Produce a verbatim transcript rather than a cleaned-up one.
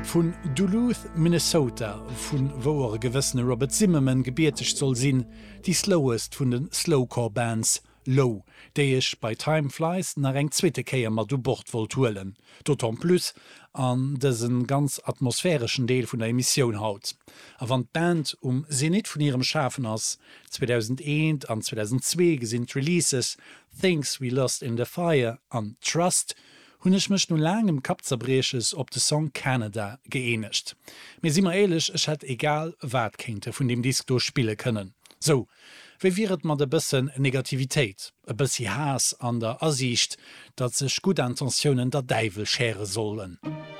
Von Duluth, Minnesota, von wo er gewissene Robert Zimmerman gebietig soll sinn, die slowest von den Slowcore-Bands Low, déi ich bei Time Flies nach eng zweite Käier mat du Bord wollt huelen. D'autant plus an dessen ganz atmosphärischen Deel vun der Emission haut. A wann Band um Zenit vun ihrem Schafen ass zweitausendeins an zweitausendzwei gesinnt Releases Things We Lost in the Fire an Trust, hun ich mech no langem Kapzerbreches op de Song Canada geeinigt. Mir si immer ehrlich, es hat egal wat kente vun dem Disk durchspiele können. So, wie wiret man de bisssen Negativitéit, e bissi Haas an der Ansicht, dat sech gut Intentionen der Deivel schere sollen.